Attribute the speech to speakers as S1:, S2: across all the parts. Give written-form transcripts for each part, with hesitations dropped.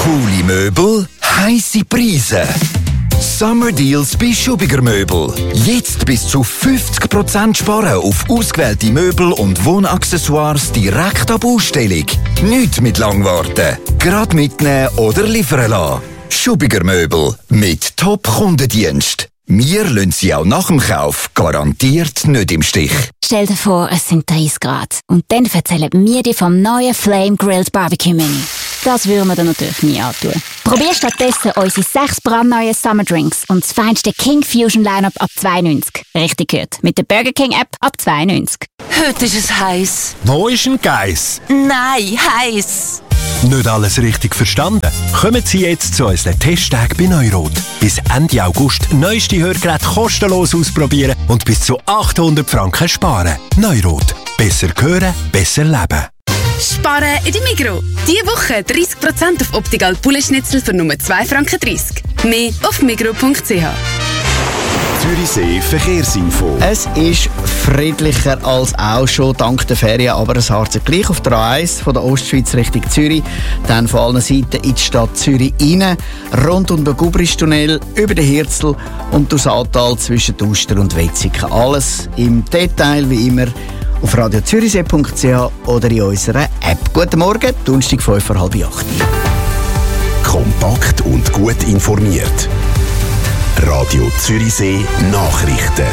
S1: Coole Möbel, heisse Preise. Summer Deals bei Schubiger Möbel. Jetzt bis zu 50% sparen auf ausgewählte Möbel und Wohnaccessoires direkt ab Ausstellung. Nicht mit Langwarten. Gerade mitnehmen oder liefern lassen. Schubiger Möbel mit Top-Kundendienst. Wir lassen Sie auch nach dem Kauf garantiert nicht im Stich.
S2: Stell dir vor, es sind 30 Grad. Und dann erzählen wir dir vom neuen Flame Grilled Barbecue Menü. Das würden wir dir natürlich nie antun. Probier stattdessen unsere 6 brandneuen Summer Drinks und das feinste King Fusion Lineup ab 2,90. Richtig gehört. Mit der Burger King App ab 2,90.
S3: Heute ist es heiß.
S4: Wo ist ein Geiss?
S3: Nein, heiß.
S4: Nicht alles richtig verstanden? Kommen Sie jetzt zu unseren Testtagen bei Neurot. Bis Ende August neueste Hörgeräte kostenlos ausprobieren und bis zu 800 Franken sparen. Neurot. Besser hören, besser leben.
S5: Sparen in der Migros. Diese Woche 30% auf Optical Poulet-Schnitzel für nur 2,30 Franken. Mehr auf migros.ch.
S6: Zürichsee Verkehrsinfo.
S7: Es ist friedlicher als auch schon dank der Ferien, aber es harzt gleich auf der A1 von der Ostschweiz Richtung Zürich, dann von allen Seiten in die Stadt Zürich rein, rund um den Gubristunnel, über den Hirzel und durchs Aaltal zwischen Uster und Wetzikon. Alles im Detail wie immer auf radiozürichsee.ch oder in unserer App. Guten Morgen, Donnerstag 7:45.
S6: Kompakt und gut informiert. Radio Zürichsee Nachrichten.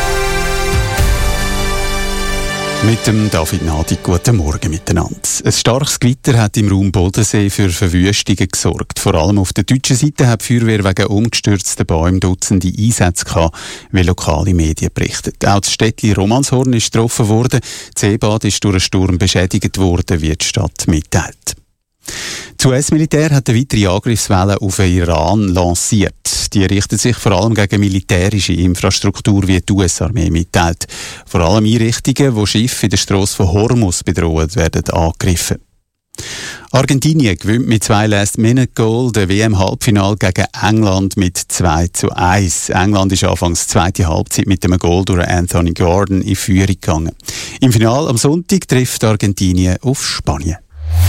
S8: Mit dem David Nadi, guten Morgen miteinander. Ein starkes Gewitter hat im Raum Bodensee für Verwüstungen gesorgt. Vor allem auf der deutschen Seite hat die Feuerwehr wegen umgestürzter Bäume Dutzende Einsätze gehabt, wie lokale Medien berichten. Auch das Städtchen Romanshorn ist getroffen worden. Das Seebad ist durch einen Sturm beschädigt worden, wie die Stadt mitteilt. Das US-Militär hat eine weitere Angriffswelle auf den Iran lanciert. Die richtet sich vor allem gegen militärische Infrastruktur, wie die US-Armee mitteilt. Vor allem Einrichtungen, wo Schiffe in der Strasse von Hormuz bedroht werden, angegriffen. Argentinien gewinnt mit 2 Last-Minute-Goal der WM-Halbfinal gegen England mit 2:1. England ist anfangs zweite Halbzeit mit einem Goal durch Anthony Gordon in Führung gegangen. Im Finale am Sonntag trifft Argentinien auf Spanien.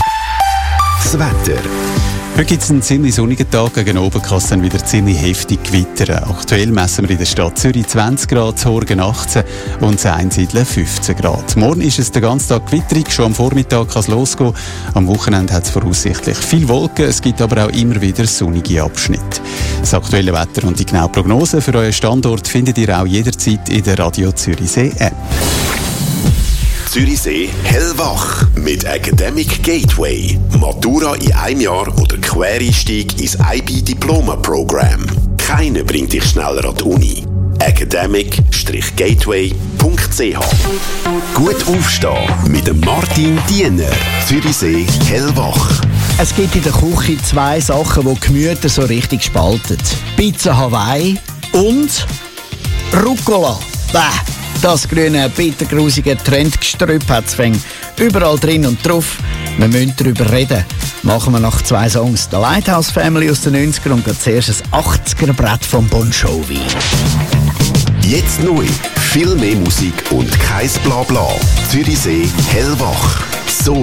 S6: Das Wetter.
S8: Heute gibt es einen ziemlich sonnigen Tag, gegen oben kann es dann wieder ziemlich heftig gewittern. Aktuell messen wir in der Stadt Zürich 20 Grad, Horgen 18 und Einsiedeln 15 Grad. Morgen ist es den ganzen Tag gewitterig, schon am Vormittag kann es losgehen. Am Wochenende hat es voraussichtlich viel Wolken, es gibt aber auch immer wieder sonnige Abschnitte. Das aktuelle Wetter und die genaue Prognose für euren Standort findet ihr auch jederzeit in der Radio Zürichsee App.
S6: Zürichsee hellwach mit Academic Gateway. Matura in einem Jahr oder Quereinstieg ins IB-Diploma-Programm. Keiner bringt dich schneller an die Uni. academic-gateway.ch. Gut aufstehen mit dem Martin Diener. Zürichsee hellwach.
S7: Es gibt in der Küche 2 Sachen, die Gemüter so richtig spalten. Pizza Hawaii und Rucola. Bäh. Das grüne, bittergrusige Trendgestrüpp hat es überall drin und drauf. Wir müssen darüber reden. Machen wir nach 2 Songs. The Lighthouse Family aus den 90ern und zuerst ein 80er-Brett von Bon Jovi.
S6: Jetzt neu. Viel mehr Musik und kein Blabla. Zürichsee hellwach. So